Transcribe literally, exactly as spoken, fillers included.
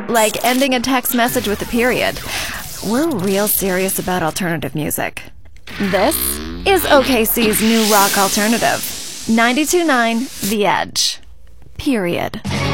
Like ending a text message with a period. We're real serious about alternative music. This is O K C's new rock alternative. ninety-two point nine The Edge. Period.